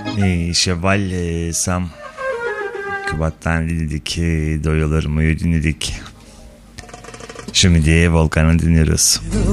Şevval Sam Kubat'tan dinledik. Doyalarımı dinledik. Şimdi Volkan'ı dinliyoruz.